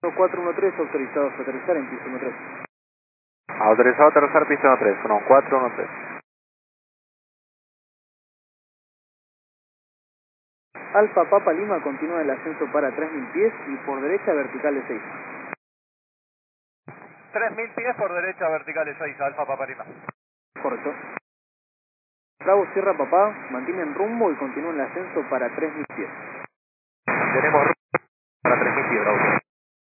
413 autorizados a aterrizar en piso 13. Autorizado a aterrizar piso 13, 1413. Alfa Papa Lima continúa el ascenso para 3000 pies y por derecha vertical de 6. 3000 pies por derecha vertical de 6, Alfa Papa Lima. Correcto. Bravo Sierra Papá, mantienen rumbo y continúan el ascenso para 3000 pies. Tenemos rumbo para 3000 pies, Bravo.